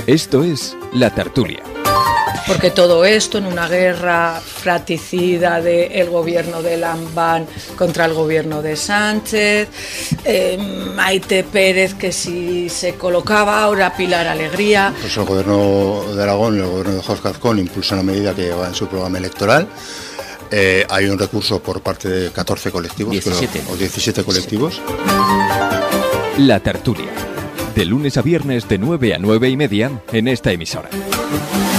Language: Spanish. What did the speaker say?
Esto es La Tertulia. Porque todo esto en una guerra fratricida del gobierno de Lambán contra el gobierno de Sánchez, Maite Pérez que si se colocaba, ahora Pilar Alegría. Pues el gobierno de Aragón y el gobierno de Jorge Azcón impulsan una medida que lleva en su programa electoral. Hay un recurso por parte de 14 colectivos, 17 colectivos. La Tertulia, de lunes a viernes de 9 a 9:30 en esta emisora.